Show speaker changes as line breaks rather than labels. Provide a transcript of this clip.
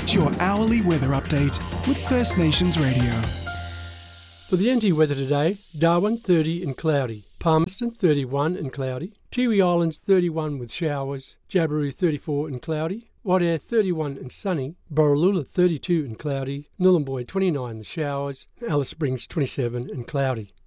Get your hourly weather update with First Nations Radio.
For the NT weather today, Darwin 30 and cloudy, Palmerston 31 and cloudy, Tiwi Islands 31 with showers, Jabiru 34 and cloudy, Waitea 31 and sunny, Borroloola 32 and cloudy, Nhulunbuy 29 and showers, Alice Springs 27 and cloudy.